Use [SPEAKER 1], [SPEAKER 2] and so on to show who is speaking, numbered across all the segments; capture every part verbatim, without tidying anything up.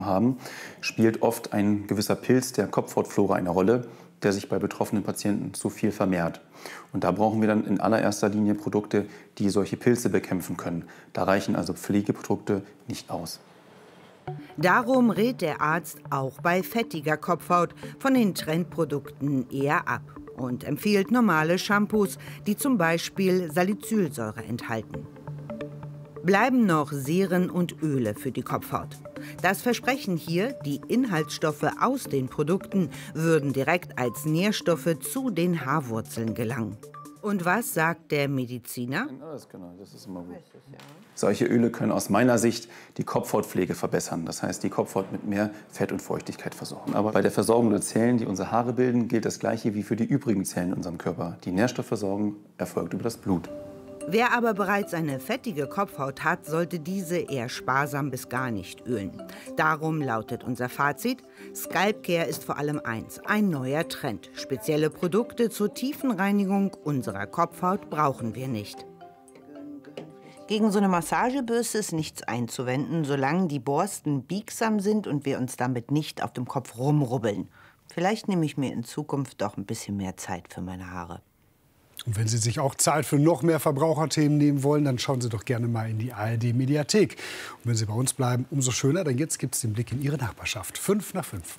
[SPEAKER 1] haben, spielt oft ein gewisser Pilz der Kopfhautflora eine Rolle, der sich bei betroffenen Patienten zu viel vermehrt. Und da brauchen wir dann in allererster Linie Produkte, die solche Pilze bekämpfen können. Da reichen also Pflegeprodukte nicht aus.
[SPEAKER 2] Darum rät der Arzt auch bei fettiger Kopfhaut von den Trendprodukten eher ab und empfiehlt normale Shampoos, die zum Beispiel Salicylsäure enthalten. Bleiben noch Seren und Öle für die Kopfhaut. Das versprechen hier, die Inhaltsstoffe aus den Produkten würden direkt als Nährstoffe zu den Haarwurzeln gelangen. Und was sagt der Mediziner?
[SPEAKER 1] Das, genau, das ist immer gut. Solche Öle können aus meiner Sicht die Kopfhautpflege verbessern. Das heißt, die Kopfhaut mit mehr Fett und Feuchtigkeit versorgen. Aber bei der Versorgung der Zellen, die unsere Haare bilden, gilt das Gleiche wie für die übrigen Zellen in unserem Körper. Die Nährstoffversorgung erfolgt über das Blut.
[SPEAKER 2] Wer aber bereits eine fettige Kopfhaut hat, sollte diese eher sparsam bis gar nicht ölen. Darum lautet unser Fazit: Scalp Care ist vor allem eins, ein neuer Trend. Spezielle Produkte zur Tiefenreinigung unserer Kopfhaut brauchen wir nicht.
[SPEAKER 3] Gegen so eine Massagebürste ist nichts einzuwenden, solange die Borsten biegsam sind und wir uns damit nicht auf dem Kopf rumrubbeln. Vielleicht nehme ich mir in Zukunft doch ein bisschen mehr Zeit für meine Haare.
[SPEAKER 4] Und wenn Sie sich auch Zeit für noch mehr Verbraucherthemen nehmen wollen, dann schauen Sie doch gerne mal in die A R D-Mediathek. Und wenn Sie bei uns bleiben, umso schöner, denn jetzt gibt es den Blick in Ihre Nachbarschaft. Fünf nach fünf.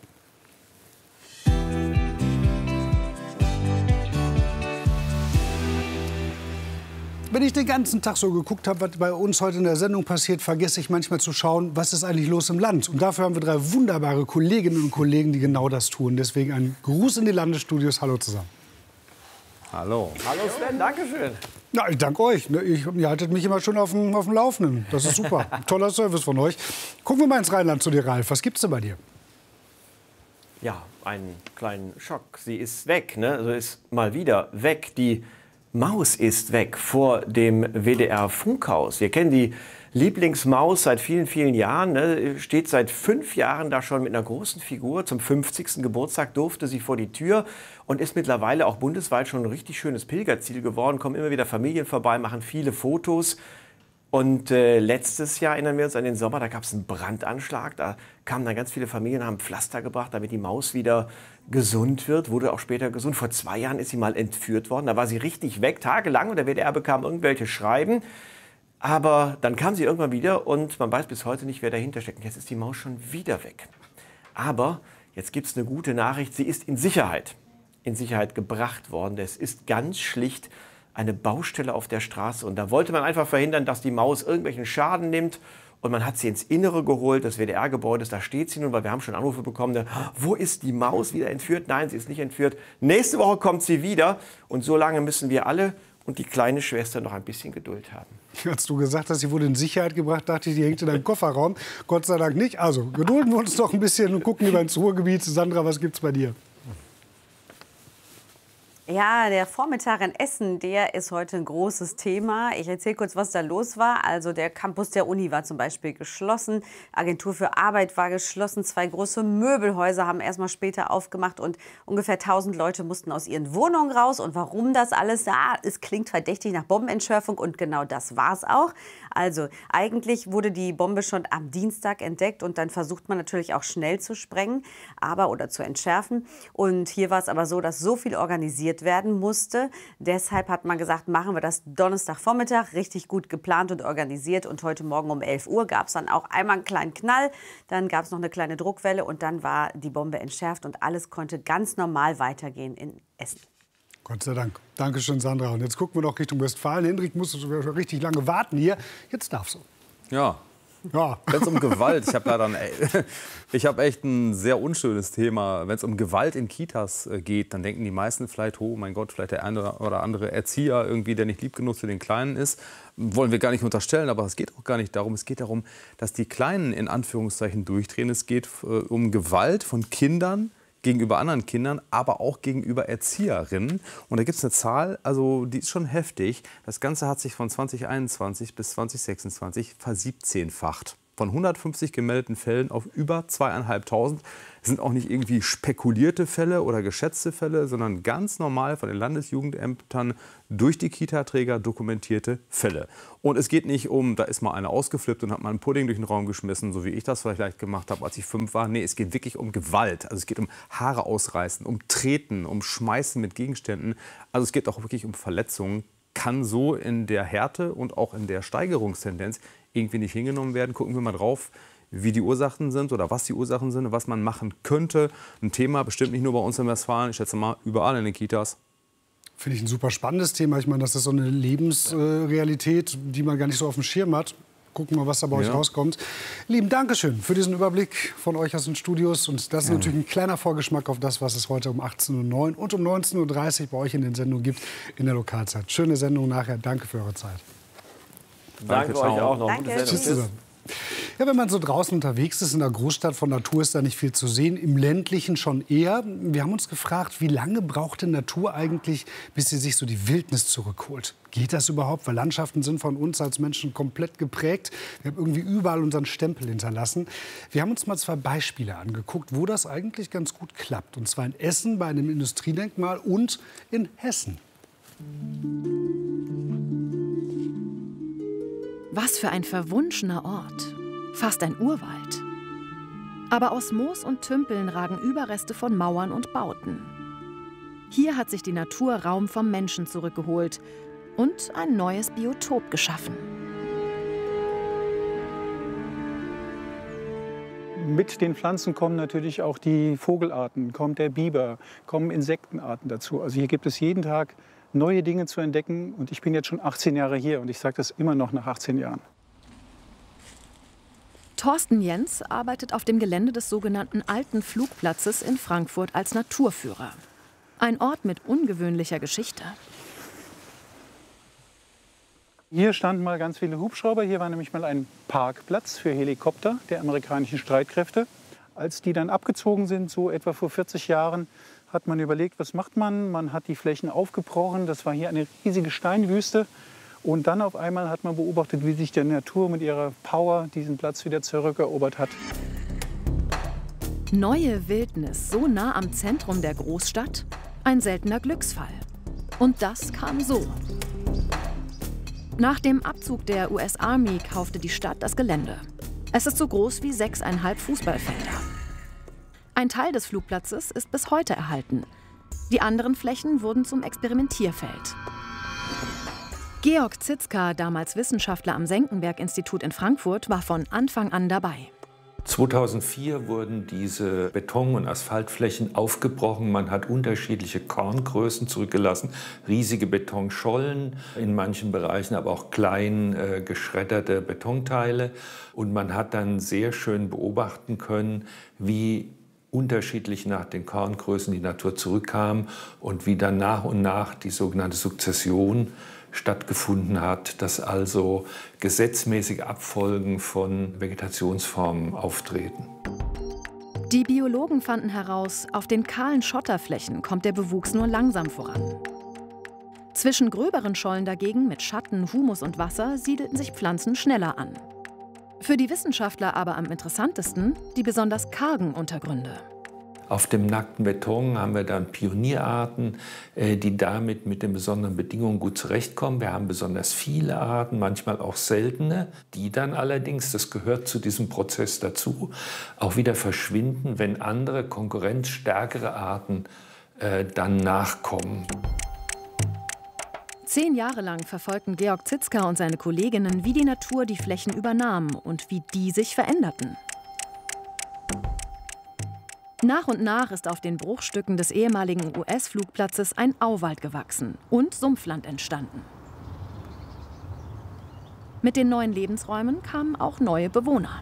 [SPEAKER 4] Wenn ich den ganzen Tag so geguckt habe, was bei uns heute in der Sendung passiert, vergesse ich manchmal zu schauen, was ist eigentlich los im Land. Und dafür haben wir drei wunderbare Kolleginnen und Kollegen, die genau das tun. Deswegen ein Gruß in die Landesstudios. Hallo zusammen.
[SPEAKER 5] Hallo. Hallo Sven, danke schön.
[SPEAKER 4] Ja, ich danke euch. Ich, ihr haltet mich immer schon auf dem, auf dem Laufenden. Das ist super. Toller Service von euch. Gucken wir mal ins Rheinland zu dir, Ralf. Was gibt's denn bei dir?
[SPEAKER 5] Ja, einen kleinen Schock. Sie ist weg, ne? Also ist mal wieder weg. Die Maus ist weg vor dem W D R-Funkhaus. Wir kennen die Lieblingsmaus seit vielen, vielen Jahren. Ne? Steht seit fünf Jahren da schon mit einer großen Figur. Zum fünfzigsten Geburtstag durfte sie vor die Tür und ist mittlerweile auch bundesweit schon ein richtig schönes Pilgerziel geworden. Kommen immer wieder Familien vorbei, machen viele Fotos. Und äh, letztes Jahr erinnern wir uns an den Sommer, da gab es einen Brandanschlag. Da kamen dann ganz viele Familien, haben Pflaster gebracht, damit die Maus wieder gesund wird. Wurde auch später gesund. Vor zwei Jahren ist sie mal entführt worden. Da war sie richtig weg, tagelang. Und der W D R bekam irgendwelche Schreiben. Aber dann kam sie irgendwann wieder und man weiß bis heute nicht, wer dahinter steckt. Und jetzt ist die Maus schon wieder weg. Aber jetzt gibt es eine gute Nachricht. Sie ist in Sicherheit, in Sicherheit gebracht worden. Es ist ganz schlicht eine Baustelle auf der Straße. Und da wollte man einfach verhindern, dass die Maus irgendwelchen Schaden nimmt. Und man hat sie ins Innere geholt, des W D R-Gebäudes. Da steht sie nun, weil wir haben schon Anrufe bekommen. Da, wo ist die Maus wieder entführt? Nein, sie ist nicht entführt. Nächste Woche kommt sie wieder. Und so lange müssen wir alle und die kleine Schwester noch ein bisschen Geduld haben.
[SPEAKER 4] Als du gesagt hast, sie wurde in Sicherheit gebracht, dachte ich, die hängt in deinem Kofferraum. Gott sei Dank nicht. Also gedulden wir uns noch ein bisschen und gucken lieber ins Ruhrgebiet. Sandra, was gibt's bei dir?
[SPEAKER 6] Ja, der Vormittag in Essen, der ist heute ein großes Thema. Ich erzähle kurz, was da los war. Also der Campus der Uni war zum Beispiel geschlossen, Agentur für Arbeit war geschlossen, zwei große Möbelhäuser haben erst mal später aufgemacht und ungefähr tausend Leute mussten aus ihren Wohnungen raus. Und warum das alles? Ja, es klingt verdächtig nach Bombenentschärfung und genau das war es auch. Also eigentlich wurde die Bombe schon am Dienstag entdeckt und dann versucht man natürlich auch schnell zu sprengen, aber oder zu entschärfen. Und hier war es aber so, dass so viel organisiert werden musste. Deshalb hat man gesagt, machen wir das Donnerstagvormittag, richtig gut geplant und organisiert. Und heute Morgen um elf Uhr gab es dann auch einmal einen kleinen Knall, dann gab es noch eine kleine Druckwelle und dann war die Bombe entschärft und alles konnte ganz normal weitergehen in Essen.
[SPEAKER 4] Gott sei Dank. Dankeschön, Sandra. Und jetzt gucken wir noch Richtung Westfalen. Hendrik musste sogar schon richtig lange warten hier. Jetzt darfst du.
[SPEAKER 7] Ja.
[SPEAKER 4] Ja.
[SPEAKER 7] Wenn es um Gewalt, ich habe ja dann, ich habe echt ein sehr unschönes Thema. Wenn es um Gewalt in Kitas geht, dann denken die meisten vielleicht, oh mein Gott, vielleicht der eine oder andere Erzieher irgendwie, der nicht lieb genug für den Kleinen ist. Wollen wir gar nicht unterstellen, aber es geht auch gar nicht darum. Es geht darum, dass die Kleinen in Anführungszeichen durchdrehen. Es geht äh, um Gewalt von Kindern gegenüber anderen Kindern, aber auch gegenüber Erzieherinnen. Und da gibt es eine Zahl, also die ist schon heftig. Das Ganze hat sich von zweitausendeinundzwanzig bis zweitausendsechsundzwanzig versiebzehnfacht. Von hundertfünfzig gemeldeten Fällen auf über zweieinhalbtausend. Es sind auch nicht irgendwie spekulierte Fälle oder geschätzte Fälle, sondern ganz normal von den Landesjugendämtern durch die Kita-Träger dokumentierte Fälle. Und es geht nicht um, da ist mal einer ausgeflippt und hat mal einen Pudding durch den Raum geschmissen, so wie ich das vielleicht gemacht habe, als ich fünf war. Nee, es geht wirklich um Gewalt. Also es geht um Haare ausreißen, um Treten, um Schmeißen mit Gegenständen. Also es geht auch wirklich um Verletzungen. Kann so in der Härte und auch in der Steigerungstendenz irgendwie nicht hingenommen werden. Gucken wir mal drauf, wie die Ursachen sind oder was die Ursachen sind und was man machen könnte. Ein Thema bestimmt nicht nur bei uns in Westfalen, ich schätze mal überall in den Kitas.
[SPEAKER 4] Finde ich ein super spannendes Thema. Ich meine, das ist so eine Lebensrealität, die man gar nicht so auf dem Schirm hat. Gucken wir mal, was da bei euch
[SPEAKER 7] Ja.
[SPEAKER 4] rauskommt. Lieben Dankeschön für diesen Überblick von euch aus den Studios. Und das ist
[SPEAKER 7] Ja.
[SPEAKER 4] natürlich ein kleiner Vorgeschmack auf das, was es heute um achtzehn Uhr neun und um neunzehn Uhr dreißig bei euch in den Sendungen gibt in der Lokalzeit. Schöne Sendung nachher. Danke für eure Zeit.
[SPEAKER 5] Danke, euch auch noch.
[SPEAKER 6] Danke.
[SPEAKER 5] Gute Sendung.
[SPEAKER 4] Tschüss zusammen. Ja, wenn man so draußen unterwegs ist in der Großstadt, von Natur ist da nicht viel zu sehen, im ländlichen schon eher. Wir haben uns gefragt, wie lange braucht denn Natur eigentlich, bis sie sich so die Wildnis zurückholt? Geht das überhaupt? Weil Landschaften sind von uns als Menschen komplett geprägt. Wir haben irgendwie überall unseren Stempel hinterlassen. Wir haben uns mal zwei Beispiele angeguckt, wo das eigentlich ganz gut klappt. Und zwar in Essen bei einem Industriedenkmal und in Hessen.
[SPEAKER 8] Was für ein verwunschener Ort. Fast ein Urwald. Aber aus Moos und Tümpeln ragen Überreste von Mauern und Bauten. Hier hat sich die Natur Raum vom Menschen zurückgeholt und ein neues Biotop geschaffen.
[SPEAKER 9] Mit den Pflanzen kommen natürlich auch die Vogelarten, kommt der Biber, kommen Insektenarten dazu. Also hier gibt es jeden Tag neue Dinge zu entdecken. Und ich bin jetzt schon achtzehn Jahre hier und ich sage das immer noch nach achtzehn Jahren.
[SPEAKER 8] Thorsten Jens arbeitet auf dem Gelände des sogenannten Alten Flugplatzes in Frankfurt als Naturführer. Ein Ort mit ungewöhnlicher Geschichte.
[SPEAKER 9] Hier standen mal ganz viele Hubschrauber. Hier war nämlich mal ein Parkplatz für Helikopter der amerikanischen Streitkräfte. Als die dann abgezogen sind, so etwa vor vierzig Jahren, hat man überlegt, was macht man? Man hat die Flächen aufgebrochen. Das war hier eine riesige Steinwüste. Und dann auf einmal hat man beobachtet, wie sich die Natur mit ihrer Power diesen Platz wieder zurückerobert hat.
[SPEAKER 8] Neue Wildnis so nah am Zentrum der Großstadt? Ein seltener Glücksfall. Und das kam so. Nach dem Abzug der U S Army kaufte die Stadt das Gelände. Es ist so groß wie sechseinhalb Fußballfelder. Ein Teil des Flugplatzes ist bis heute erhalten. Die anderen Flächen wurden zum Experimentierfeld. Georg Zitzka, damals Wissenschaftler am Senckenberg-Institut in Frankfurt, war von Anfang an dabei.
[SPEAKER 10] zweitausendvier wurden diese Beton- und Asphaltflächen aufgebrochen. Man hat unterschiedliche Korngrößen zurückgelassen, riesige Betonschollen, in manchen Bereichen aber auch klein äh, geschredderte Betonteile. Und man hat dann sehr schön beobachten können, wie unterschiedlich nach den Korngrößen die Natur zurückkam und wie dann nach und nach die sogenannte Sukzession stattgefunden hat, dass also gesetzmäßige Abfolgen von Vegetationsformen auftreten.
[SPEAKER 8] Die Biologen fanden heraus, auf den kahlen Schotterflächen kommt der Bewuchs nur langsam voran. Zwischen gröberen Schollen dagegen mit Schatten, Humus und Wasser siedelten sich Pflanzen schneller an. Für die Wissenschaftler aber am interessantesten die besonders kargen Untergründe.
[SPEAKER 10] Auf dem nackten Beton haben wir dann Pionierarten, die damit mit den besonderen Bedingungen gut zurechtkommen. Wir haben besonders viele Arten, manchmal auch seltene, die dann allerdings, das gehört zu diesem Prozess dazu, auch wieder verschwinden, wenn andere konkurrenzstärkere Arten äh, dann nachkommen.
[SPEAKER 8] Zehn Jahre lang verfolgten Georg Zitzka und seine Kolleginnen, wie die Natur die Flächen übernahm und wie die sich veränderten. Nach und nach ist auf den Bruchstücken des ehemaligen U S-Flugplatzes ein Auwald gewachsen und Sumpfland entstanden. Mit den neuen Lebensräumen kamen auch neue Bewohner.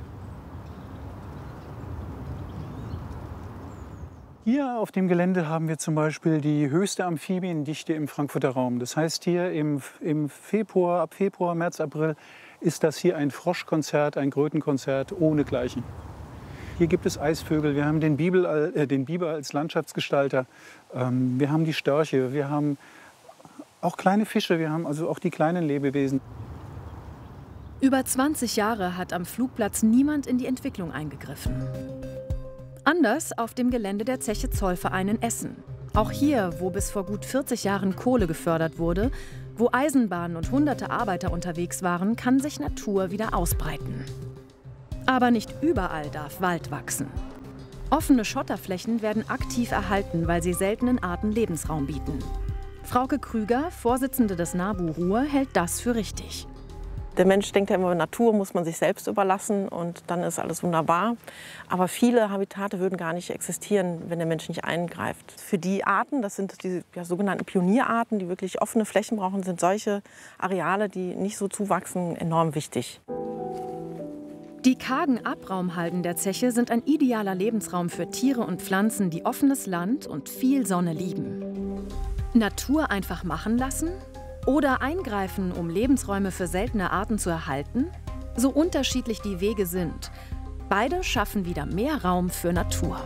[SPEAKER 9] Hier auf dem Gelände haben wir zum Beispiel die höchste Amphibiendichte im Frankfurter Raum. Das heißt, hier im, im Februar, ab Februar, März, April ist das hier ein Froschkonzert, ein Krötenkonzert ohnegleichen. Hier gibt es Eisvögel, wir haben den, Bibel, äh, den Biber als Landschaftsgestalter, ähm, wir haben die Störche, wir haben auch kleine Fische, wir haben also auch die kleinen Lebewesen.
[SPEAKER 8] Über zwanzig Jahre hat am Flugplatz niemand in die Entwicklung eingegriffen. Anders auf dem Gelände der Zeche Zollverein in Essen. Auch hier, wo bis vor gut vierzig Jahren Kohle gefördert wurde, wo Eisenbahnen und hunderte Arbeiter unterwegs waren, kann sich Natur wieder ausbreiten. Aber nicht überall darf Wald wachsen. Offene Schotterflächen werden aktiv erhalten, weil sie seltenen Arten Lebensraum bieten. Frauke Krüger, Vorsitzende des NABU Ruhr, hält das für richtig.
[SPEAKER 11] Der Mensch denkt ja immer, Natur muss man sich selbst überlassen und dann ist alles wunderbar. Aber viele Habitate würden gar nicht existieren, wenn der Mensch nicht eingreift. Für die Arten, das sind die ja, sogenannten Pionierarten, die wirklich offene Flächen brauchen, sind solche Areale, die nicht so zuwachsen, enorm wichtig.
[SPEAKER 8] Die kargen Abraumhalden der Zeche sind ein idealer Lebensraum für Tiere und Pflanzen, die offenes Land und viel Sonne lieben. Natur einfach machen lassen? Oder eingreifen, um Lebensräume für seltene Arten zu erhalten? So unterschiedlich die Wege sind, beide schaffen wieder mehr Raum für Natur.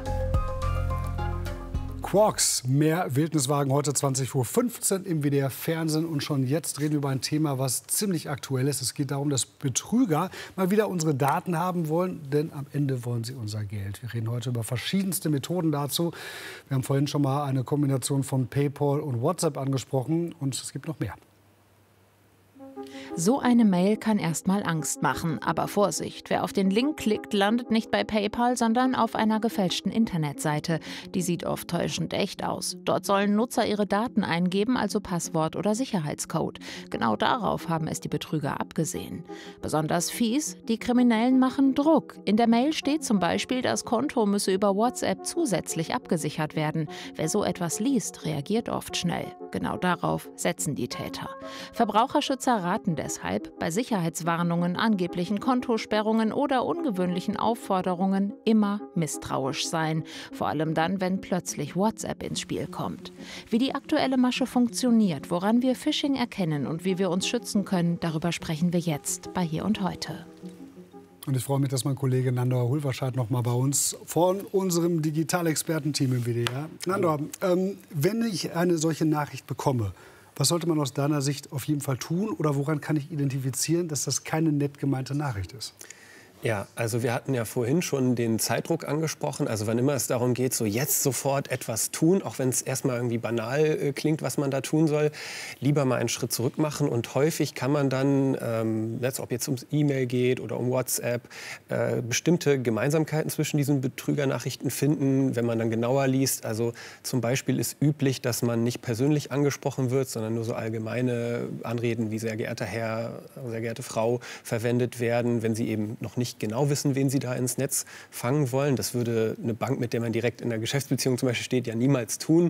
[SPEAKER 4] Quarks, mehr Wildniswagen heute zwanzig Uhr fünfzehn im W D R-Fernsehen. Und schon jetzt reden wir über ein Thema, was ziemlich aktuell ist. Es geht darum, dass Betrüger mal wieder unsere Daten haben wollen, denn am Ende wollen sie unser Geld. Wir reden heute über verschiedenste Methoden dazu. Wir haben vorhin schon mal eine Kombination von PayPal und WhatsApp angesprochen und es gibt noch mehr.
[SPEAKER 12] So eine Mail kann erstmal Angst machen. Aber Vorsicht, wer auf den Link klickt, landet nicht bei PayPal, sondern auf einer gefälschten Internetseite. Die sieht oft täuschend echt aus. Dort sollen Nutzer ihre Daten eingeben, also Passwort oder Sicherheitscode. Genau darauf haben es die Betrüger abgesehen. Besonders fies, die Kriminellen machen Druck. In der Mail steht zum Beispiel, das Konto müsse über WhatsApp zusätzlich abgesichert werden. Wer so etwas liest, reagiert oft schnell. Genau darauf setzen die Täter. Verbraucherschützer raten deshalb, bei Sicherheitswarnungen, angeblichen Kontosperrungen oder ungewöhnlichen Aufforderungen immer misstrauisch sein. Vor allem dann, wenn plötzlich WhatsApp ins Spiel kommt. Wie die aktuelle Masche funktioniert, woran wir Phishing erkennen und wie wir uns schützen können, darüber sprechen wir jetzt bei Hier und Heute.
[SPEAKER 4] Und ich freue mich, dass mein Kollege Nandor Hulverscheid noch mal bei uns von unserem Digitalexperten-Team im W D R. Nandor, ähm, wenn ich eine solche Nachricht bekomme, was sollte man aus deiner Sicht auf jeden Fall tun? Oder woran kann ich identifizieren, dass das keine nett gemeinte Nachricht ist?
[SPEAKER 13] Ja, also wir hatten ja vorhin schon den Zeitdruck angesprochen. Also wann immer es darum geht, so jetzt sofort etwas tun, auch wenn es erstmal irgendwie banal äh, klingt, was man da tun soll, lieber mal einen Schritt zurück machen. Und häufig kann man dann, ähm, ob jetzt ums E-Mail geht oder um WhatsApp, äh, bestimmte Gemeinsamkeiten zwischen diesen Betrügernachrichten finden, wenn man dann genauer liest. Also zum Beispiel ist üblich, dass man nicht persönlich angesprochen wird, sondern nur so allgemeine Anreden wie sehr geehrter Herr, sehr geehrte Frau verwendet werden, wenn sie eben noch nicht genau wissen, wen sie da ins Netz fangen wollen. Das würde eine Bank, mit der man direkt in einer Geschäftsbeziehung zum Beispiel steht, ja niemals tun.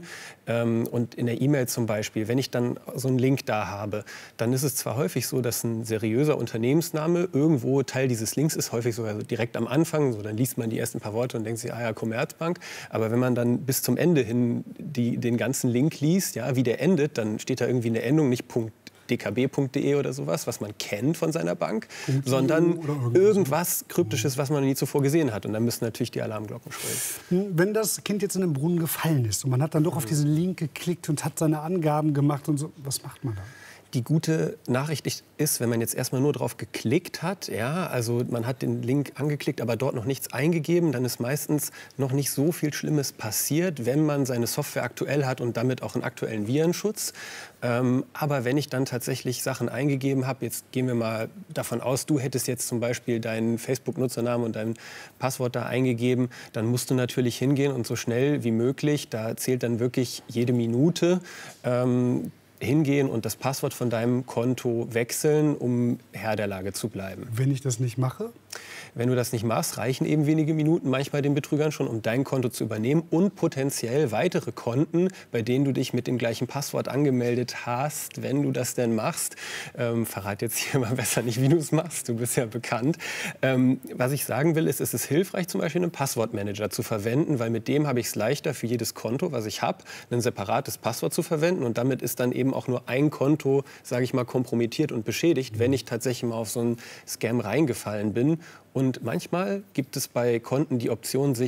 [SPEAKER 13] Und in der E-Mail zum Beispiel, wenn ich dann so einen Link da habe, dann ist es zwar häufig so, dass ein seriöser Unternehmensname irgendwo Teil dieses Links ist, häufig sogar direkt am Anfang. So, dann liest man die ersten paar Worte und denkt sich, ah ja, Commerzbank. Aber wenn man dann bis zum Ende hin die, den ganzen Link liest, ja, wie der endet, dann steht da irgendwie eine Endung, nicht Punkt d k b punkt d e oder sowas, was man kennt von seiner Bank, Punkt sondern irgendwas, irgendwas Kryptisches, was man noch nie zuvor gesehen hat. Und dann müssen natürlich die Alarmglocken schrillen.
[SPEAKER 4] Wenn das Kind jetzt in den Brunnen gefallen ist und man hat dann doch auf diesen Link geklickt und hat seine Angaben gemacht und so, was macht man da?
[SPEAKER 13] Die gute Nachricht ist, wenn man jetzt erstmal nur drauf geklickt hat, ja, also man hat den Link angeklickt, aber dort noch nichts eingegeben, dann ist meistens noch nicht so viel Schlimmes passiert, wenn man seine Software aktuell hat und damit auch einen aktuellen Virenschutz. Ähm, aber wenn ich dann tatsächlich Sachen eingegeben habe, jetzt gehen wir mal davon aus, du hättest jetzt zum Beispiel deinen Facebook-Nutzernamen und dein Passwort da eingegeben, dann musst du natürlich hingehen und so schnell wie möglich, da zählt dann wirklich jede Minute, ähm, hingehen und das Passwort von deinem Konto wechseln, um Herr der Lage zu bleiben.
[SPEAKER 4] Wenn ich das nicht mache?
[SPEAKER 13] Wenn du das nicht machst, reichen eben wenige Minuten manchmal den Betrügern schon, um dein Konto zu übernehmen und potenziell weitere Konten, bei denen du dich mit dem gleichen Passwort angemeldet hast, wenn du das denn machst. Ähm, verrat jetzt hier mal besser nicht, wie du es machst, du bist ja bekannt. Ähm, was ich sagen will, ist, es ist hilfreich, zum Beispiel einen Passwortmanager zu verwenden, weil mit dem habe ich es leichter, für jedes Konto, was ich habe, ein separates Passwort zu verwenden und damit ist dann eben auch nur ein Konto, sage ich mal, kompromittiert und beschädigt, wenn ich tatsächlich mal auf so einen Scam reingefallen bin. Und manchmal gibt es bei Konten die Option, sich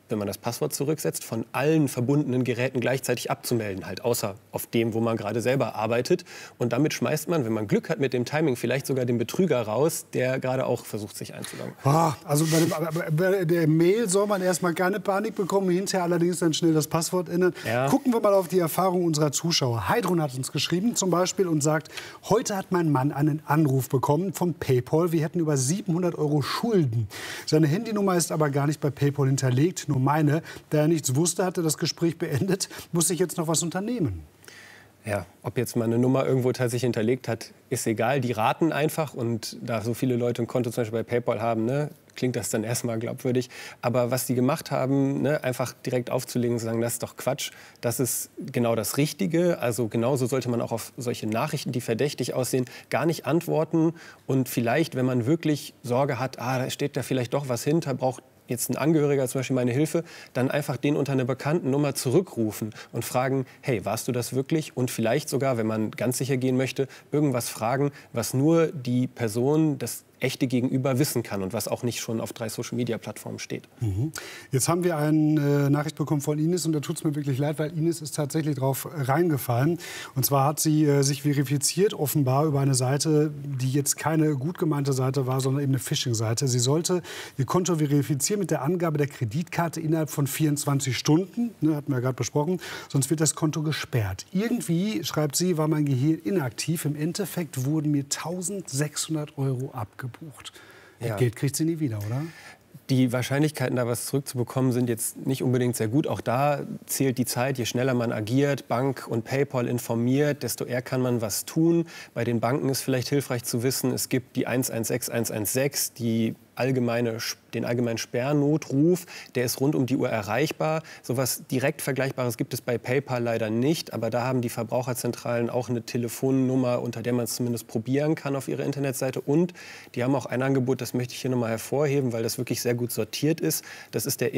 [SPEAKER 13] wenn man das Passwort zurücksetzt, von allen verbundenen Geräten gleichzeitig abzumelden, halt außer auf dem, wo man gerade selber arbeitet. Und damit schmeißt man, wenn man Glück hat mit dem Timing, vielleicht sogar den Betrüger raus, der gerade auch versucht, sich einzuloggen.
[SPEAKER 4] Ah, also bei, dem, bei der Mail soll man erstmal keine Panik bekommen, hinterher allerdings dann schnell das Passwort ändern.
[SPEAKER 13] Ja.
[SPEAKER 4] Gucken wir mal auf die Erfahrung unserer Zuschauer. Heidrun hat uns geschrieben zum Beispiel und sagt, heute hat mein Mann einen Anruf bekommen von PayPal. Wir hätten über siebenhundert Euro Schulden. Seine Handynummer ist aber gar nicht bei PayPal hinterlegt, nur meine. Da er nichts wusste, hatte das Gespräch beendet. Muss ich jetzt noch was unternehmen?
[SPEAKER 13] Ja, ob jetzt mal eine Nummer irgendwo tatsächlich hinterlegt hat, ist egal. Die raten einfach. Und da so viele Leute ein Konto zum Beispiel bei PayPal haben, ne, klingt das dann erstmal glaubwürdig. Aber was die gemacht haben, ne, einfach direkt aufzulegen und zu sagen, das ist doch Quatsch, das ist genau das Richtige. Also genauso sollte man auch auf solche Nachrichten, die verdächtig aussehen, gar nicht antworten. Und vielleicht, wenn man wirklich Sorge hat, ah, da steht da vielleicht doch was hinter, braucht jetzt ein Angehöriger zum Beispiel meine Hilfe, dann einfach den unter einer bekannten Nummer zurückrufen und fragen, hey, warst du das wirklich? Und vielleicht sogar, wenn man ganz sicher gehen möchte, irgendwas fragen, was nur die Person, das echte Gegenüber wissen kann und was auch nicht schon auf drei Social-Media-Plattformen steht.
[SPEAKER 4] Mhm. Jetzt haben wir eine äh, Nachricht bekommen von Ines und da tut es mir wirklich leid, weil Ines ist tatsächlich drauf reingefallen. Und zwar hat sie äh, sich verifiziert, offenbar über eine Seite, die jetzt keine gut gemeinte Seite war, sondern eben eine Phishing-Seite. Sie sollte ihr Konto verifizieren mit der Angabe der Kreditkarte innerhalb von vierundzwanzig Stunden, ne, hatten wir gerade besprochen, sonst wird das Konto gesperrt. Irgendwie, schreibt sie, war mein Gehirn inaktiv. Im Endeffekt wurden mir eintausendsechshundert Euro abgebucht.
[SPEAKER 13] Ja.
[SPEAKER 4] Geld kriegt sie nie wieder, oder?
[SPEAKER 13] Die Wahrscheinlichkeiten, da was zurückzubekommen, sind jetzt nicht unbedingt sehr gut. Auch da zählt die Zeit. Je schneller man agiert, Bank und PayPal informiert, desto eher kann man was tun. Bei den Banken ist vielleicht hilfreich zu wissen, es gibt die eins eins sechs eins eins sechs, die allgemeine, den allgemeinen Sperrnotruf, der ist rund um die Uhr erreichbar. So etwas direkt Vergleichbares gibt es bei PayPal leider nicht, aber da haben die Verbraucherzentralen auch eine Telefonnummer, unter der man es zumindest probieren kann auf ihrer Internetseite. Und die haben auch ein Angebot, das möchte ich hier nochmal hervorheben, weil das wirklich sehr gut sortiert ist. Das ist der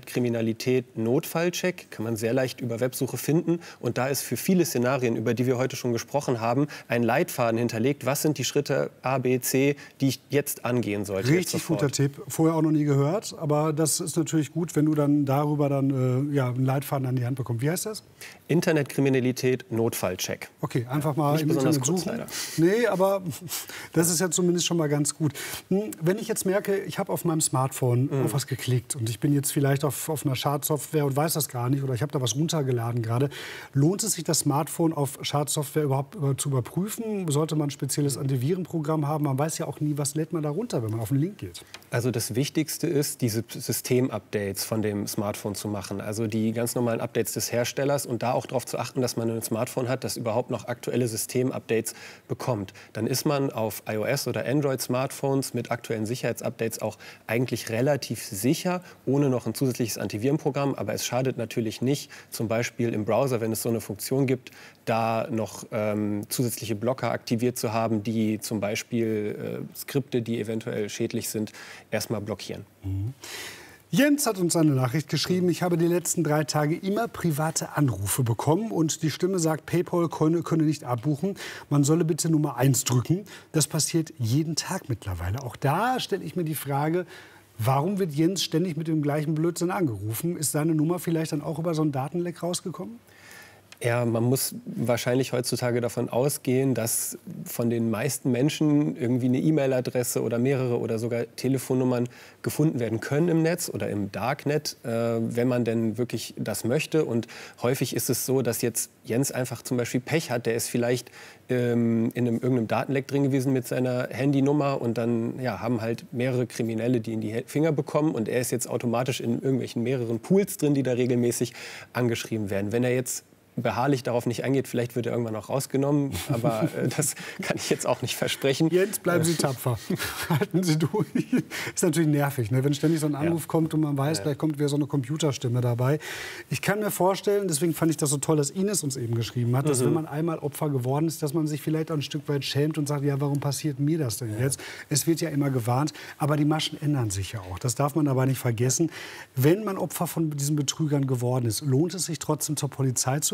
[SPEAKER 13] Internetkriminalität-Notfallcheck, kann man sehr leicht über Websuche finden. Und da ist für viele Szenarien, über die wir heute schon gesprochen haben, ein Leitfaden hinterlegt. Was sind die Schritte A, B, C, die ich jetzt angehen sollte?
[SPEAKER 4] Richtig guter Tipp. Vorher auch noch nie gehört, aber das ist natürlich gut, wenn du dann darüber dann äh, ja, einen Leitfaden an die Hand bekommst. Wie heißt das?
[SPEAKER 13] Internetkriminalität Notfallcheck.
[SPEAKER 4] Okay, einfach mal
[SPEAKER 13] Nicht
[SPEAKER 4] im
[SPEAKER 13] besonders
[SPEAKER 4] Internet
[SPEAKER 13] kurz,
[SPEAKER 4] suchen.
[SPEAKER 13] leider.
[SPEAKER 4] Nee, aber das ist ja zumindest schon mal ganz gut. Hm, Wenn ich jetzt merke, ich habe auf meinem Smartphone
[SPEAKER 13] Mhm.
[SPEAKER 4] auf was geklickt und ich bin jetzt vielleicht auf, auf einer Schadsoftware und weiß das gar nicht oder ich habe da was runtergeladen gerade, lohnt es sich, das Smartphone auf Schadsoftware überhaupt über, zu überprüfen? Sollte man ein spezielles Antivirenprogramm haben? Man weiß ja auch nie, was lädt man da runter, wenn man auf den Link geht.
[SPEAKER 13] Also das Wichtigste ist, diese System-Updates von dem Smartphone zu machen. Also die ganz normalen Updates des Herstellers und da auch darauf zu achten, dass man ein Smartphone hat, das überhaupt noch aktuelle System-Updates bekommt. Dann ist man auf iOS- oder Android-Smartphones mit aktuellen Sicherheitsupdates auch eigentlich relativ sicher, ohne noch ein zusätzliches Antivirenprogramm. Aber es schadet natürlich nicht, zum Beispiel im Browser, wenn es so eine Funktion gibt, da noch ähm, zusätzliche Blocker aktiviert zu haben, die zum Beispiel äh, Skripte, die eventuell schädlich sind, erstmal blockieren.
[SPEAKER 4] Mhm. Jens hat uns eine Nachricht geschrieben. Ich habe die letzten drei Tage immer private Anrufe bekommen und die Stimme sagt, PayPal könne, könne nicht abbuchen. Man solle bitte Nummer eins drücken. Das passiert jeden Tag mittlerweile. Auch da stelle ich mir die Frage, warum wird Jens ständig mit dem gleichen Blödsinn angerufen? Ist seine Nummer vielleicht dann auch über so einen Datenleck rausgekommen?
[SPEAKER 13] Ja, man muss wahrscheinlich heutzutage davon ausgehen, dass von den meisten Menschen irgendwie eine E-Mail-Adresse oder mehrere oder sogar Telefonnummern gefunden werden können im Netz oder im Darknet, äh, wenn man denn wirklich das möchte. Und häufig ist es so, dass jetzt Jens einfach zum Beispiel Pech hat. Der ist vielleicht ähm, in einem, irgendeinem Datenleck drin gewesen mit seiner Handynummer und dann ja, haben halt mehrere Kriminelle, die in die Finger bekommen und er ist jetzt automatisch in irgendwelchen mehreren Pools drin, die da regelmäßig angeschrieben werden. Wenn er jetzt beharrlich darauf nicht eingeht, vielleicht wird er irgendwann auch rausgenommen, aber äh, das kann ich jetzt auch nicht versprechen.
[SPEAKER 4] Jetzt bleiben Sie tapfer. Halten Sie durch. Ist natürlich nervig, ne? Wenn ständig so ein Anruf ja. kommt und man weiß, ja. gleich kommt wieder so eine Computerstimme dabei. Ich kann mir vorstellen, deswegen fand ich das so toll, dass Ines uns eben geschrieben hat, dass mhm. wenn man einmal Opfer geworden ist, dass man sich vielleicht auch ein Stück weit schämt und sagt, ja, warum passiert mir das denn jetzt? Ja. Es wird ja immer gewarnt, aber die Maschen ändern sich ja auch. Das darf man aber nicht vergessen. Wenn man Opfer von diesen Betrügern geworden ist, lohnt es sich trotzdem zur Polizei zu gehen?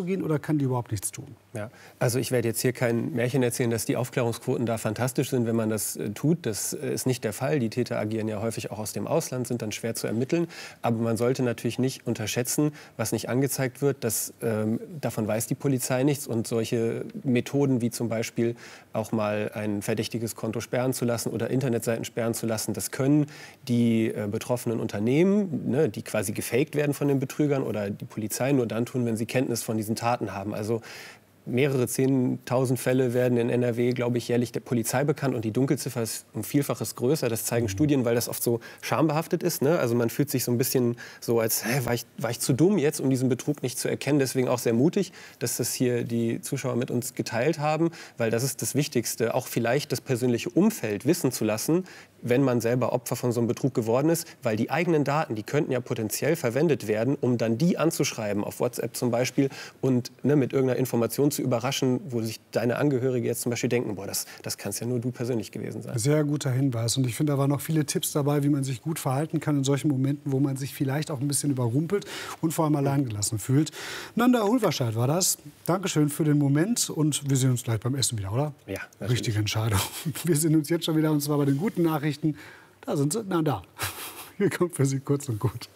[SPEAKER 4] gehen oder kann die überhaupt nichts tun?
[SPEAKER 13] Ja, also ich werde jetzt hier kein Märchen erzählen, dass die Aufklärungsquoten da fantastisch sind, wenn man das äh, tut. Das äh, ist nicht der Fall. Die Täter agieren ja häufig auch aus dem Ausland, sind dann schwer zu ermitteln. Aber man sollte natürlich nicht unterschätzen, was nicht angezeigt wird. Das, ähm, davon weiß die Polizei nichts. Und solche Methoden wie zum Beispiel auch mal ein verdächtiges Konto sperren zu lassen oder Internetseiten sperren zu lassen, das können die äh, betroffenen Unternehmen, ne, die quasi gefaked werden von den Betrügern, oder die Polizei nur dann tun, wenn sie Kenntnis von diesen Taten haben. Also mehrere zehntausend Fälle werden in N R W, glaube ich, jährlich der Polizei bekannt. Und die Dunkelziffer ist um Vielfaches größer. Das zeigen mhm. Studien, weil das oft so schambehaftet ist. Ne? Also man fühlt sich so ein bisschen so, als hä, war, ich, war ich zu dumm jetzt, um diesen Betrug nicht zu erkennen. Deswegen auch sehr mutig, dass das hier die Zuschauer mit uns geteilt haben. Weil das ist das Wichtigste, auch vielleicht das persönliche Umfeld wissen zu lassen, wenn man selber Opfer von so einem Betrug geworden ist. Weil die eigenen Daten, die könnten ja potenziell verwendet werden, um dann die anzuschreiben, auf WhatsApp zum Beispiel, und ne, mit irgendeiner Information zu überraschen, wo sich deine Angehörige jetzt zum Beispiel denken, boah, das, das kann es ja nur du persönlich gewesen sein.
[SPEAKER 4] Sehr guter Hinweis. Und ich finde, da waren noch viele Tipps dabei, wie man sich gut verhalten kann in solchen Momenten, wo man sich vielleicht auch ein bisschen überrumpelt und vor allem alleingelassen fühlt. Nanda Ulverscheid war das. Dankeschön für den Moment und wir sehen uns gleich beim Essen wieder, oder?
[SPEAKER 13] Ja, natürlich.
[SPEAKER 4] Richtige Entscheidung. Wir sehen uns jetzt schon wieder, und zwar bei den guten Nachrichten. Da sind sie, na da. Hier kommt für Sie kurz und gut.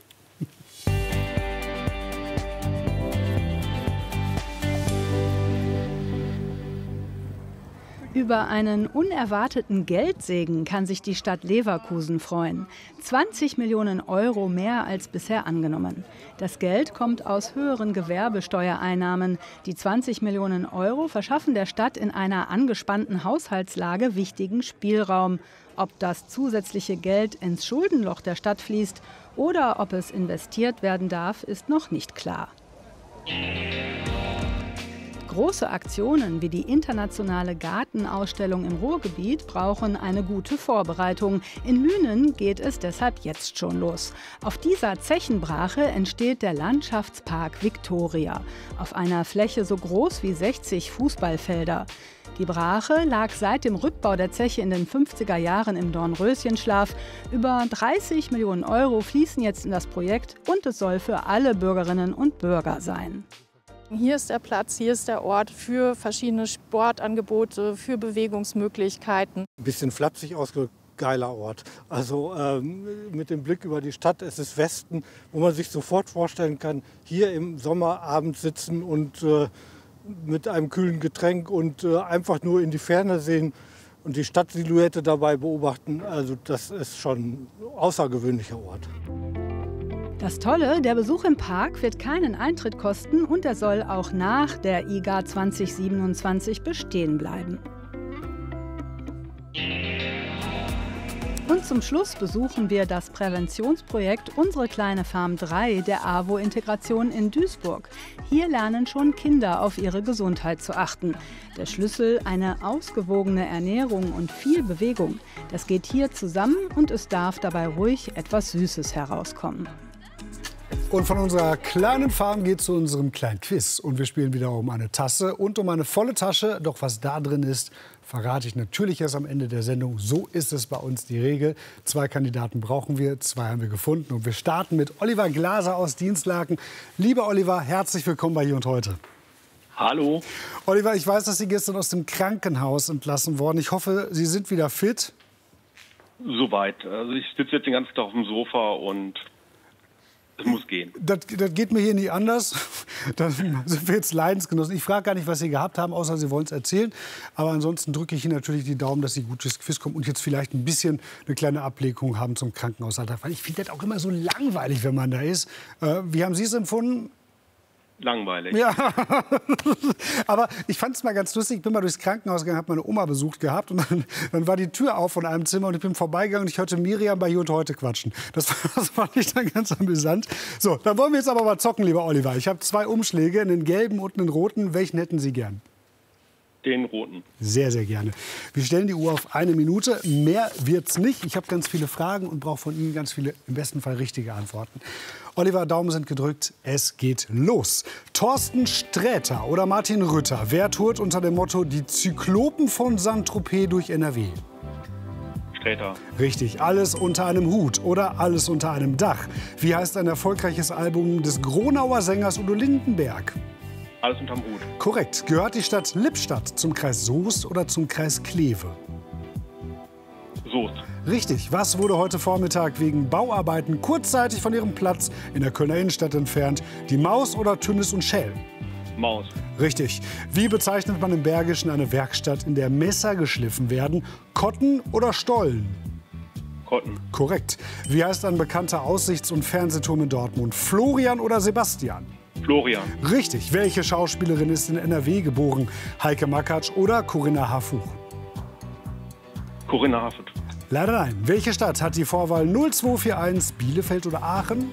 [SPEAKER 14] Über einen unerwarteten Geldsegen kann sich die Stadt Leverkusen freuen. zwanzig Millionen Euro mehr als bisher angenommen. Das Geld kommt aus höheren Gewerbesteuereinnahmen. Die zwanzig Millionen Euro verschaffen der Stadt in einer angespannten Haushaltslage wichtigen Spielraum. Ob das zusätzliche Geld ins Schuldenloch der Stadt fließt oder ob es investiert werden darf, ist noch nicht klar. Große Aktionen wie die internationale Gartenausstellung im Ruhrgebiet brauchen eine gute Vorbereitung. In Lünen geht es deshalb jetzt schon los. Auf dieser Zechenbrache entsteht der Landschaftspark Victoria. Auf einer Fläche so groß wie sechzig Fußballfelder. Die Brache lag seit dem Rückbau der Zeche in den fünfziger Jahren im Dornröschenschlaf. Über dreißig Millionen Euro fließen jetzt in das Projekt und es soll für alle Bürgerinnen und Bürger sein.
[SPEAKER 15] Hier ist der Platz, hier ist der Ort für verschiedene Sportangebote, für Bewegungsmöglichkeiten.
[SPEAKER 16] Ein bisschen flapsig ausgedrückt, geiler Ort. Also ähm, mit dem Blick über die Stadt, es ist Westen, wo man sich sofort vorstellen kann, hier im Sommerabend sitzen und äh, mit einem kühlen Getränk und äh, einfach nur in die Ferne sehen und die Stadtsilhouette dabei beobachten. Also das ist schon ein außergewöhnlicher Ort.
[SPEAKER 14] Das Tolle, der Besuch im Park wird keinen Eintritt kosten und er soll auch nach der I G A zwanzig siebenundzwanzig bestehen bleiben. Und zum Schluss besuchen wir das Präventionsprojekt Unsere kleine Farm drei der AWO-Integration in Duisburg. Hier lernen schon Kinder auf ihre Gesundheit zu achten. Der Schlüssel, eine ausgewogene Ernährung und viel Bewegung. Das geht hier zusammen und es darf dabei ruhig etwas Süßes herauskommen.
[SPEAKER 4] Und von unserer kleinen Farm geht es zu unserem kleinen Quiz. Und wir spielen wieder um eine Tasse und um eine volle Tasche. Doch was da drin ist, verrate ich natürlich erst am Ende der Sendung. So ist es bei uns die Regel. Zwei Kandidaten brauchen wir, zwei haben wir gefunden. Und wir starten mit Oliver Glaser aus Dienstlaken. Lieber Oliver, herzlich willkommen bei Hier und Heute.
[SPEAKER 17] Hallo.
[SPEAKER 4] Oliver, ich weiß, dass Sie gestern aus dem Krankenhaus entlassen wurden. Ich hoffe, Sie sind wieder fit.
[SPEAKER 17] Soweit. Also ich sitze jetzt den ganzen Tag auf dem Sofa und es muss gehen.
[SPEAKER 4] Das, das geht mir hier nicht anders. Da sind wir jetzt Leidensgenossen. Ich frage gar nicht, was Sie gehabt haben, außer Sie wollen es erzählen. Aber ansonsten drücke ich Ihnen natürlich die Daumen, dass Sie gut durchs Quiz kommen und jetzt vielleicht ein bisschen eine kleine Ablenkung haben zum Krankenhausalltag. Weil ich finde das auch immer so langweilig, wenn man da ist. Äh, wie haben Sie es empfunden?
[SPEAKER 17] Langweilig.
[SPEAKER 4] Ja, aber ich fand es mal ganz lustig. Ich bin mal durchs Krankenhaus gegangen, habe meine Oma besucht gehabt und dann, dann war die Tür auf von einem Zimmer und ich bin vorbeigegangen und ich hörte Miriam bei Hier und Heute quatschen. Das, das fand ich dann ganz amüsant. So, dann wollen wir jetzt aber mal zocken, lieber Oliver. Ich habe zwei Umschläge, einen gelben und einen roten. Welchen hätten Sie gern?
[SPEAKER 17] Den roten.
[SPEAKER 4] Sehr, sehr gerne. Wir stellen die Uhr auf eine Minute. Mehr wird's nicht. Ich habe ganz viele Fragen und brauche von Ihnen ganz viele, im besten Fall richtige Antworten. Oliver, Daumen sind gedrückt. Es geht los. Thorsten Sträter oder Martin Rütter. Wer tourt unter dem Motto Die Zyklopen von Saint-Tropez durch N R W?
[SPEAKER 17] Sträter.
[SPEAKER 4] Richtig. Alles unter einem Hut oder Alles unter einem Dach. Wie heißt ein erfolgreiches Album des Gronauer Sängers Udo Lindenberg?
[SPEAKER 17] Alles unterm Hut.
[SPEAKER 4] Korrekt. Gehört die Stadt Lippstadt zum Kreis Soest oder zum Kreis Kleve?
[SPEAKER 17] Soest.
[SPEAKER 4] Richtig. Was wurde heute Vormittag wegen Bauarbeiten kurzzeitig von ihrem Platz in der Kölner Innenstadt entfernt? Die Maus oder Tünnis und Schell?
[SPEAKER 17] Maus.
[SPEAKER 4] Richtig. Wie bezeichnet man im Bergischen eine Werkstatt, in der Messer geschliffen werden? Kotten oder Stollen?
[SPEAKER 17] Kotten.
[SPEAKER 4] Korrekt. Wie heißt ein bekannter Aussichts- und Fernsehturm in Dortmund? Florian oder Sebastian?
[SPEAKER 17] Florian.
[SPEAKER 4] Richtig. Welche Schauspielerin ist in N R W geboren? Heike Makatsch oder Corinna Harfuch?
[SPEAKER 17] Corinna Harfuch.
[SPEAKER 4] Leider nein. Welche Stadt hat die Vorwahl null zwei vier eins? Bielefeld oder Aachen?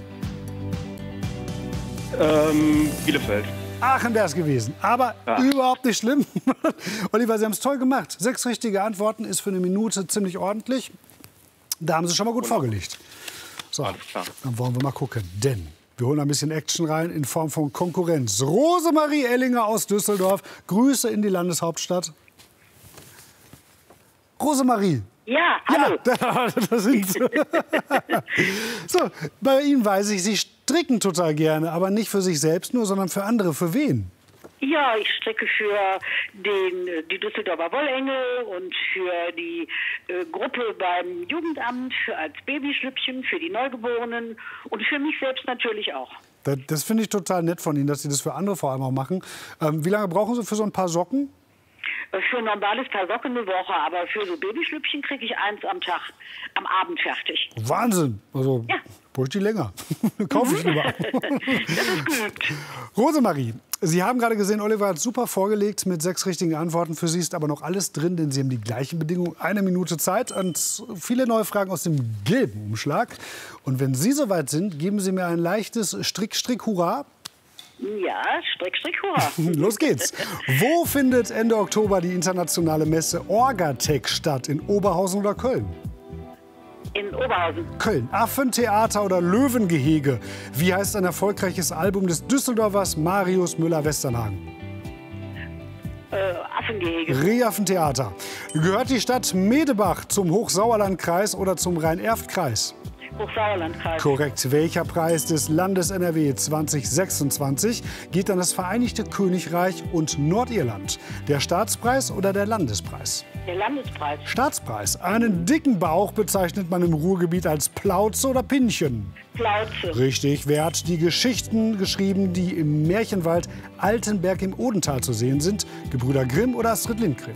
[SPEAKER 17] Ähm, Bielefeld.
[SPEAKER 4] Aachen wäre es gewesen. Aber ja. Überhaupt nicht schlimm. Oliver, Sie haben es toll gemacht. Sechs richtige Antworten ist für eine Minute ziemlich ordentlich. Da haben Sie schon mal gut Wunderbar. vorgelegt. So, dann wollen wir mal gucken. Denn wir holen ein bisschen Action rein in Form von Konkurrenz. Rosemarie Ellinger aus Düsseldorf. Grüße in die Landeshauptstadt. Rosemarie.
[SPEAKER 18] Ja, hallo.
[SPEAKER 4] Ja, da sind Sie. So, bei Ihnen weiß ich, Sie stricken total gerne, aber nicht für sich selbst nur, sondern für andere. Für wen?
[SPEAKER 18] Ja, ich stricke für den, die Düsseldorfer Wollengel und für die äh, Gruppe beim Jugendamt, für als Babyschlüppchen, für die Neugeborenen und für mich selbst natürlich auch.
[SPEAKER 4] Das, das finde ich total nett von Ihnen, dass Sie das für andere vor allem auch machen. Ähm, wie lange brauchen Sie für so ein paar Socken?
[SPEAKER 18] Für ein normales Paar Socken eine Woche, aber für so Babyschlüppchen kriege ich eins am Tag, am Abend fertig.
[SPEAKER 4] Wahnsinn! Also, ja. Bräuchte ich länger. Kaufe ich lieber.
[SPEAKER 18] Das ist gut.
[SPEAKER 4] Rosemarie, Sie haben gerade gesehen, Oliver hat super vorgelegt mit sechs richtigen Antworten. Für Sie ist aber noch alles drin, denn Sie haben die gleichen Bedingungen. Eine Minute Zeit und viele neue Fragen aus dem gelben Umschlag. Und wenn Sie soweit sind, geben Sie mir ein leichtes Strick-Strick-Hurra.
[SPEAKER 18] Ja, Strick, Strick, Hurra.
[SPEAKER 4] Los geht's. Wo findet Ende Oktober die internationale Messe Orgatec statt? In Oberhausen oder Köln?
[SPEAKER 18] In Oberhausen.
[SPEAKER 4] Köln. Affentheater oder Löwengehege? Wie heißt ein erfolgreiches Album des Düsseldorfers Marius Müller-Westernhagen?
[SPEAKER 18] Äh, Affengehege.
[SPEAKER 4] Rehaffentheater. Gehört die Stadt Medebach zum Hochsauerlandkreis oder zum Rhein-Erft-Kreis?
[SPEAKER 18] Hochsauerlandkreis.
[SPEAKER 4] Korrekt. Welcher Preis des Landes N R W zwanzig sechsundzwanzig geht an das Vereinigte Königreich und Nordirland? Der Staatspreis oder der Landespreis?
[SPEAKER 18] Der Landespreis.
[SPEAKER 4] Staatspreis. Einen dicken Bauch bezeichnet man im Ruhrgebiet als Plauze oder Pinchen?
[SPEAKER 18] Plauze.
[SPEAKER 4] Richtig. Wer hat die Geschichten geschrieben, die im Märchenwald Altenberg im Odental zu sehen sind? Gebrüder Grimm oder Astrid Lindgren?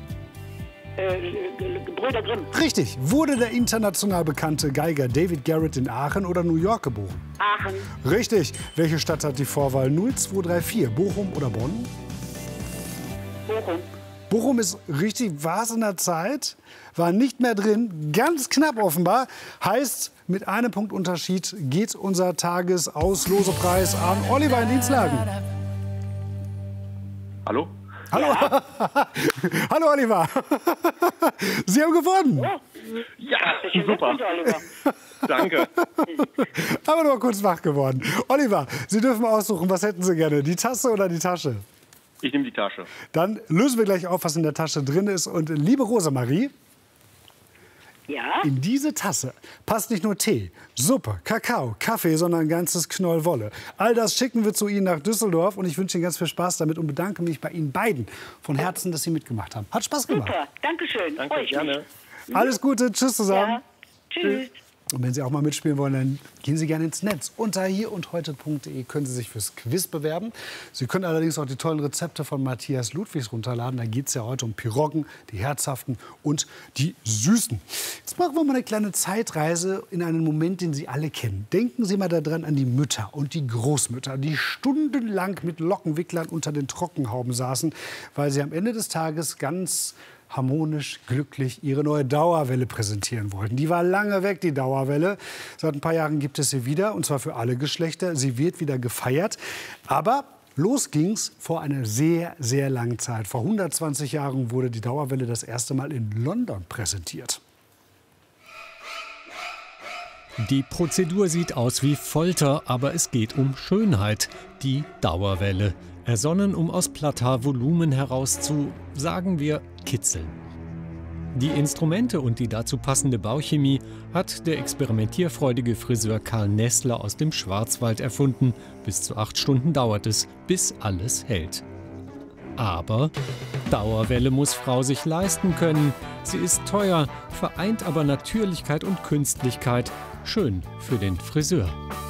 [SPEAKER 18] Äh, Brüder Grimm.
[SPEAKER 4] Richtig. Wurde der international bekannte Geiger David Garrett in Aachen oder New York geboren?
[SPEAKER 18] Aachen.
[SPEAKER 4] Richtig. Welche Stadt hat die Vorwahl null zwei drei vier? Bochum oder Bonn?
[SPEAKER 18] Bochum.
[SPEAKER 4] Bochum ist richtig, war es in der Zeit, war nicht mehr drin, ganz knapp offenbar. Heißt, mit einem Punkt Unterschied geht unser Tagesauslospreis an Oliver in Dienstlagen.
[SPEAKER 17] Hallo?
[SPEAKER 4] Hallo, ja. Hallo Oliver. Sie haben gewonnen.
[SPEAKER 18] Oh.
[SPEAKER 17] Ja, super. Danke.
[SPEAKER 4] Aber nur kurz wach geworden. Oliver, Sie dürfen aussuchen, was hätten Sie gerne, die Tasse oder die Tasche?
[SPEAKER 17] Ich nehme die Tasche.
[SPEAKER 4] Dann lösen wir gleich auf, was in der Tasche drin ist. Und liebe Rosemarie,
[SPEAKER 18] ja?
[SPEAKER 4] In diese Tasse passt nicht nur Tee, Suppe, Kakao, Kaffee, sondern ein ganzes Knoll Wolle. All das schicken wir zu Ihnen nach Düsseldorf und ich wünsche Ihnen ganz viel Spaß damit und bedanke mich bei Ihnen beiden von Herzen, dass Sie mitgemacht haben. Hat Spaß gemacht.
[SPEAKER 18] Super, danke schön.
[SPEAKER 17] Danke,
[SPEAKER 18] ich
[SPEAKER 17] gerne.
[SPEAKER 18] Mich.
[SPEAKER 4] Alles Gute, tschüss zusammen.
[SPEAKER 18] Ja. Tschüss.
[SPEAKER 4] Und wenn Sie auch mal mitspielen wollen, dann gehen Sie gerne ins Netz. Unter hier und heute punkt de können Sie sich fürs Quiz bewerben. Sie können allerdings auch die tollen Rezepte von Matthias Ludwigs runterladen. Da geht es ja heute um Piroggen, die herzhaften und die süßen. Jetzt machen wir mal eine kleine Zeitreise in einen Moment, den Sie alle kennen. Denken Sie mal daran an die Mütter und die Großmütter, die stundenlang mit Lockenwicklern unter den Trockenhauben saßen, weil sie am Ende des Tages ganz harmonisch, glücklich ihre neue Dauerwelle präsentieren wollten. Die war lange weg, die Dauerwelle. Seit ein paar Jahren gibt es sie wieder, und zwar für alle Geschlechter. Sie wird wieder gefeiert. Aber los ging's vor einer sehr, sehr langen Zeit. Vor hundertzwanzig Jahren wurde die Dauerwelle das erste Mal in London präsentiert.
[SPEAKER 19] Die Prozedur sieht aus wie Folter, aber es geht um Schönheit. Die Dauerwelle. Ersonnen, um aus Plata Volumen heraus zu, sagen wir, kitzeln. Die Instrumente und die dazu passende Bauchemie hat der experimentierfreudige Friseur Karl Nessler aus dem Schwarzwald erfunden. Bis zu acht Stunden dauert es, bis alles hält. Aber Dauerwelle muss Frau sich leisten können. Sie ist teuer, vereint aber Natürlichkeit und Künstlichkeit. Schön für den Friseur.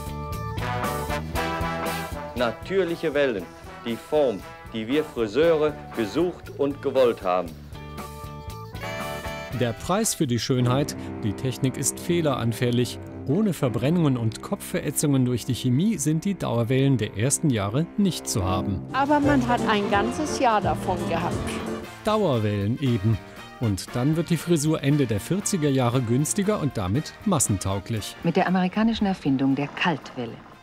[SPEAKER 20] Natürliche Wellen, die Form, die wir Friseure gesucht und gewollt haben.
[SPEAKER 19] Der Preis für die Schönheit: Die Technik ist fehleranfällig. Ohne Verbrennungen und Kopfverätzungen durch die Chemie sind die Dauerwellen der ersten Jahre nicht zu haben.
[SPEAKER 21] Aber man hat ein ganzes Jahr davon gehabt.
[SPEAKER 19] Dauerwellen eben. Und dann wird die Frisur Ende der vierziger Jahre günstiger und damit massentauglich.
[SPEAKER 22] Mit der amerikanischen Erfindung der Kaltwelle.